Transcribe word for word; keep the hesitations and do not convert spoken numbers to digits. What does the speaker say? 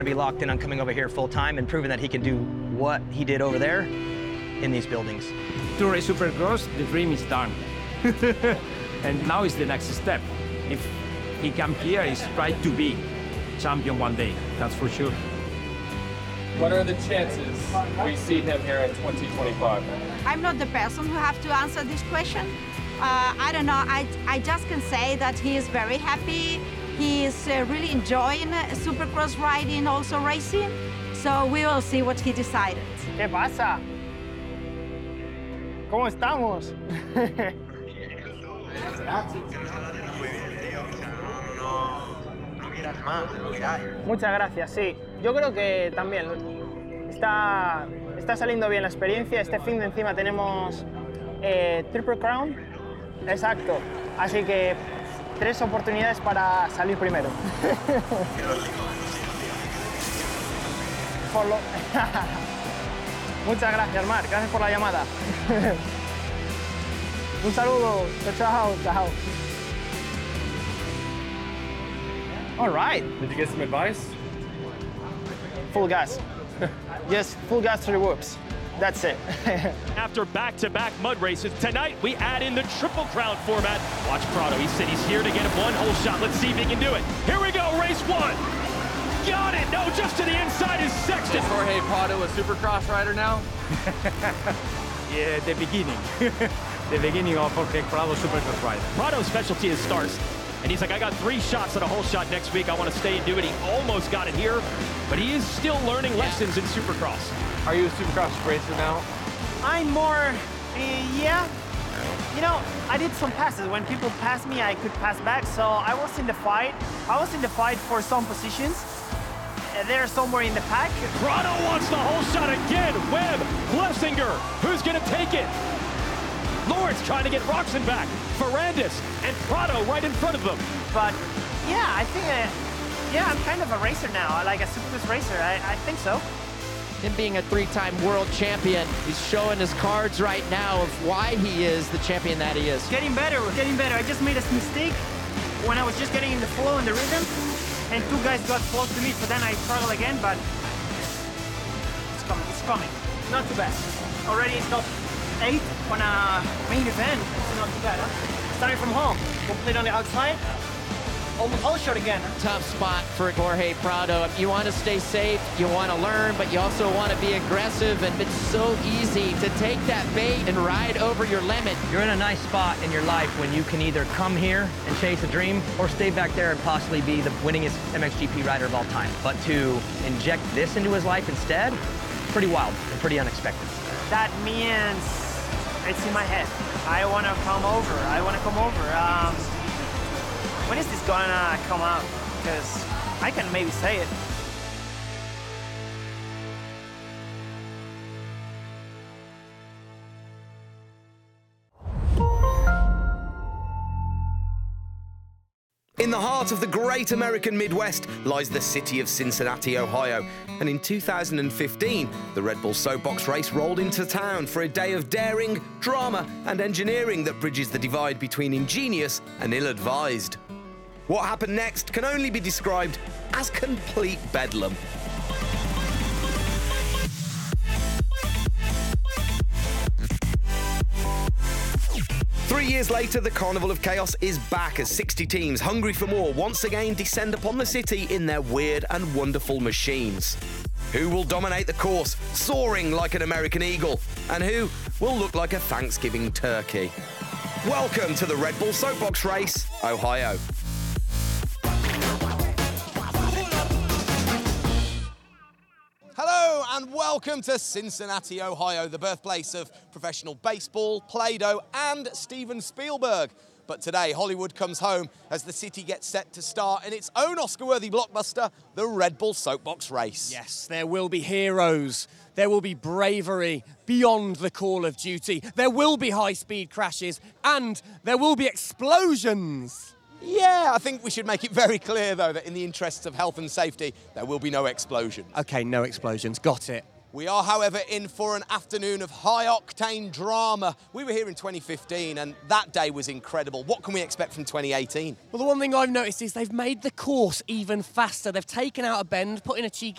be locked in on coming over here full time and proving that he can do what he did over there in these buildings. To race Supercross, the dream is done. And now is the next step. If he come here, he's try to be champion one day, that's for sure. What are the chances we see him here in twenty twenty-five? I'm not the person who have to answer this question. Uh, I don't know, I, I just can say that he is very happy. He is uh, really enjoying uh, Supercross riding, also racing. So we will see what he decided. ¿Qué pasa? ¿Cómo estamos? Muchas gracias, sí. Yo creo que también está, está saliendo bien la experiencia. Este fin de encima tenemos eh, Triple Crown. Exacto. Así que tres oportunidades para salir primero. Follow. Muchas gracias, Marc. Gracias por la llamada. Un saludo. Chao, chao. All right. Did you get some advice? Full gas. Just full gas to the whoops. That's it. After back-to-back mud races, tonight we add in the Triple Crown format. Watch Prado, he said he's here to get a one-hole shot. Let's see if he can do it. Here we go, race one. Got it, no, just to the inside is Sexton. Is Jorge Prado a Supercross rider now? Yeah, the beginning. The beginning of Jorge Prado Supercross ride. Prado's specialty is starts. And he's like, I got three shots at a whole shot next week. I want to stay and do it. He almost got it here, but he is still learning lessons in Supercross. Are you a Supercross racer now? I'm more, uh, yeah. You know, I did some passes. When people pass me, I could pass back. So I was in the fight. I was in the fight for some positions. Uh, they're somewhere in the pack. Prado wants the whole shot again. Webb, Plessinger, who's going to take it? Lawrence trying to get Roxon back. Ferrandis and Prado right in front of them. But yeah, I think, uh, yeah, I'm kind of a racer now, like a Supercross racer. I, I think so. Him being a three-time world champion, he's showing his cards right now of why he is the champion that he is. Getting better, getting better. I just made a mistake when I was just getting in the flow and the rhythm, and two guys got close to me, so then I struggled again, but it's coming, it's coming. Not too bad. Already it's top eight on a main event. It's not too bad, huh? Starting from home, complete on the outside. Almost all shot again. Tough spot for Jorge Prado. You want to stay safe, you want to learn, but you also want to be aggressive, and it's so easy to take that bait and ride over your limit. You're in a nice spot in your life when you can either come here and chase a dream or stay back there and possibly be the winningest M X G P rider of all time. But to inject this into his life instead, pretty wild and pretty unexpected. That means it's in my head. I want to come over. I want to come over. Um, When is this gonna come out? Because I can maybe say it. In the heart of the great American Midwest lies the city of Cincinnati, Ohio. And in two thousand fifteen, the Red Bull Soapbox Race rolled into town for a day of daring, drama, and engineering that bridges the divide between ingenious and ill-advised. What happened next can only be described as complete bedlam. Three years later, the Carnival of Chaos is back as sixty teams hungry for more once again descend upon the city in their weird and wonderful machines. Who will dominate the course, soaring like an American eagle? And who will look like a Thanksgiving turkey? Welcome to the Red Bull Soapbox Race, Ohio. Hello and welcome to Cincinnati, Ohio, the birthplace of professional baseball, Play-Doh and Steven Spielberg. But today, Hollywood comes home as the city gets set to star in its own Oscar-worthy blockbuster, the Red Bull Soapbox Race. Yes, there will be heroes. There will be bravery beyond the call of duty. There will be high-speed crashes and there will be explosions. Yeah, I think we should make it very clear, though, that in the interests of health and safety, there will be no explosions. Okay, no explosions. Got it. We are, however, in for an afternoon of high-octane drama. We were here in twenty fifteen, and that day was incredible. What can we expect from twenty eighteen? Well, the one thing I've noticed is they've made the course even faster. They've taken out a bend, put in a cheeky